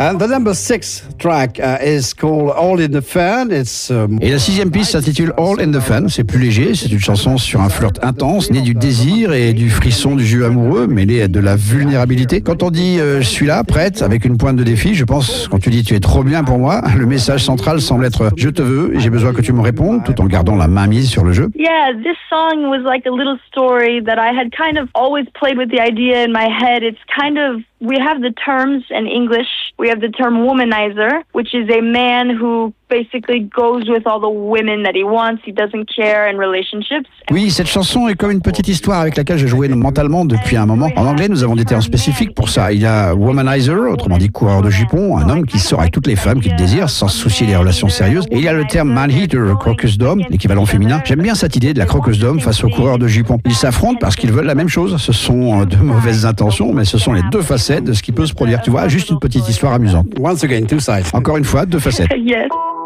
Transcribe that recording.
And the number 6 track is called All in the Fun. Et la 6e piste s'intitule All in the Fun. C'est plus léger, c'est une chanson sur un flirt intense, né du désir et du frisson du jeu amoureux, mêlé à de la vulnérabilité. Quand on dit je suis là, prête, avec une pointe de défi, je pense quand tu dis tu es trop bien pour moi, le message central semble être je te veux et j'ai besoin que tu me répondes, tout en gardant la main mise sur le jeu. Yeah, this song was like a little story that I had kind of always played with the idea in my head. It's kind of, we have the terms in English. We have the term womanizer, which is a man who basically goes with all the women that he wants. He doesn't care in relationships. Oui, cette chanson est comme une petite histoire avec laquelle je jouais mentalement depuis un moment. En anglais, nous avons des termes spécifiques pour ça. Il y a womanizer, autrement dit coureur de jupons, un homme qui sort avec toutes les femmes qu'il désire sans se soucier des relations sérieuses. Et il y a le terme man-eater, crocus d'homme, l'équivalent féminin. J'aime bien cette idée de la crocus d'homme face au coureur de jupons. Ils s'affrontent parce qu'ils veulent la même chose. Ce sont de mauvaises intentions, mais ce sont les deux facettes de ce qui peut se produire. Tu vois, juste une petite histoire amusante. Once again, two sides. Encore une fois, deux facettes. Yes.